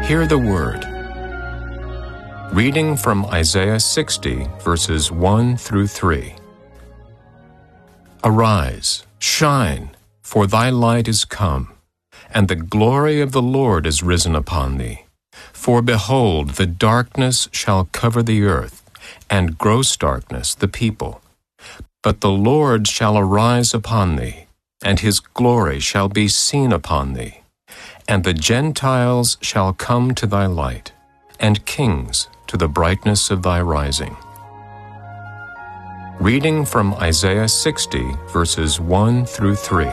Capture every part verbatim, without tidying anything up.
Hear the word. Reading from Isaiah sixty, verses one through three. Arise, shine, for thy light is come, and the glory of the Lord is risen upon thee. For behold, the darkness shall cover the earth, and gross darkness the people. But the Lord shall arise upon thee, and his glory shall be seen upon thee. And the Gentiles shall come to thy light, and kings to the brightness of thy rising. Reading from Isaiah sixty, verses one through three.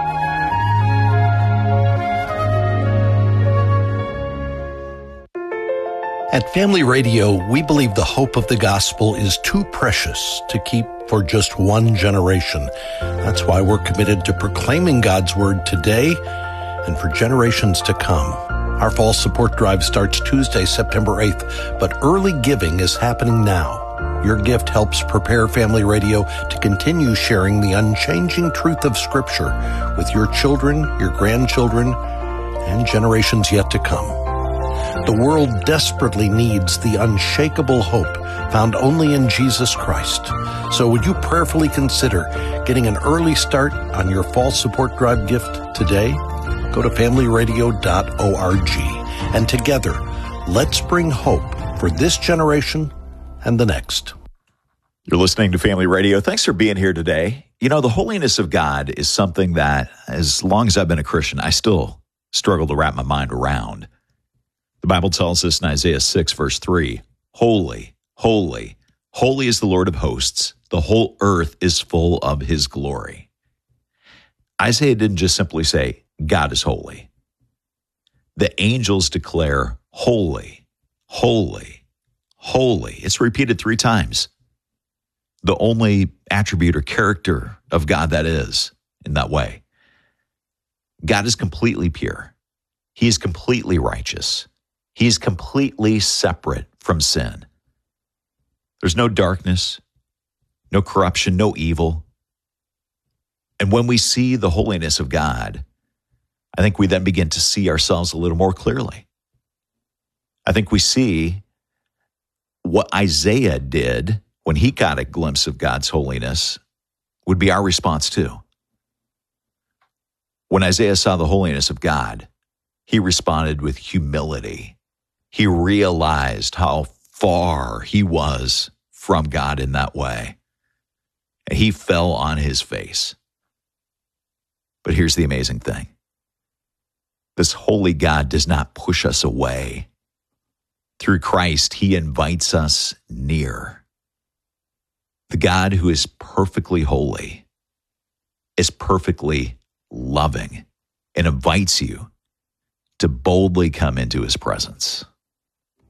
At Family Radio, we believe the hope of the gospel is too precious to keep for just one generation. That's why we're committed to proclaiming God's word today and for generations to come. Our fall support drive starts Tuesday, September eighth, but early giving is happening now. Your gift helps prepare Family Radio to continue sharing the unchanging truth of Scripture with your children, your grandchildren, and generations yet to come. The world desperately needs the unshakable hope found only in Jesus Christ. So would you prayerfully consider getting an early start on your fall support drive gift today? Go to family radio dot org, and together, let's bring hope for this generation and the next. You're listening to Family Radio. Thanks for being here today. You know, the holiness of God is something that, as long as I've been a Christian, I still struggle to wrap my mind around. The Bible tells us in Isaiah six, verse three, Holy, holy, holy is the Lord of hosts. The whole earth is full of his glory. Isaiah didn't just simply say, God is holy. The angels declare, holy, holy, holy. It's repeated three times. The only attribute or character of God that is in that way. God is completely pure. He is completely righteous. He is completely separate from sin. There's no darkness, no corruption, no evil. And when we see the holiness of God, I think we then begin to see ourselves a little more clearly. I think we see what Isaiah did when he got a glimpse of God's holiness would be our response too. When Isaiah saw the holiness of God, he responded with humility. He realized how far he was from God in that way. And he fell on his face. But here's the amazing thing. This holy God does not push us away. Through Christ, he invites us near. The God who is perfectly holy is perfectly loving and invites you to boldly come into his presence.